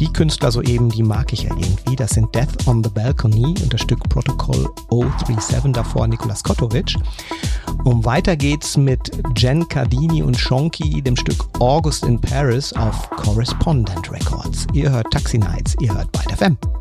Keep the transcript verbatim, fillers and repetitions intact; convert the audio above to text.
Die Künstler soeben, die mag ich ja irgendwie. Das sind Death on the Balcony und das Stück Protocol null siebenunddreißig, davor Nikolas Kotovic. Und weiter geht's mit Jen Cardini und Shonky, dem Stück August in Paris auf Correspondent Records. Ihr hört Taxi Nights, ihr hört Byte F M.